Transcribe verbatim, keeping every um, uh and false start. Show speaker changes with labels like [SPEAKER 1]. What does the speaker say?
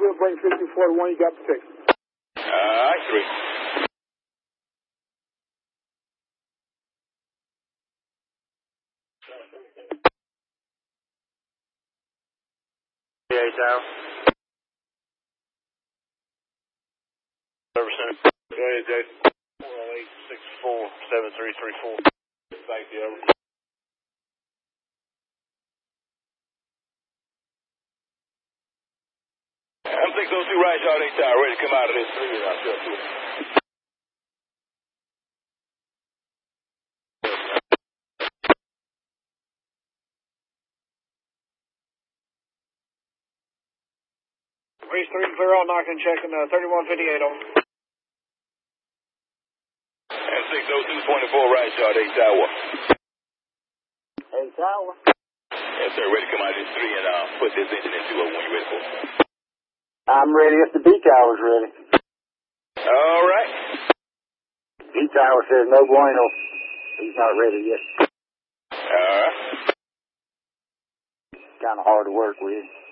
[SPEAKER 1] Shield, bring fifty-four to one, you got protection.
[SPEAKER 2] Alright, three.
[SPEAKER 3] Yeah, Tower. Service Center.
[SPEAKER 2] Go ahead, Jason.
[SPEAKER 3] four oh eight, six four, seven three three four.
[SPEAKER 2] Thank you, over. M six oh two right, Charlie Tower, ready to come out of this three, and I'll show you.
[SPEAKER 3] Race three, clear all, knocking, checking, uh, thirty-one fifty-eight on.
[SPEAKER 2] M six oh two twenty-four right, Charlie Tower.
[SPEAKER 1] Hey, Tower.
[SPEAKER 2] Yes, sir, ready to come out of this three, and I'll put this engine into it when you're ready for it.
[SPEAKER 1] I'm ready if the B Tower's ready.
[SPEAKER 2] All right.
[SPEAKER 1] B Tower says no bueno. He's not ready yet.
[SPEAKER 2] All right.
[SPEAKER 1] Kind of hard to work with.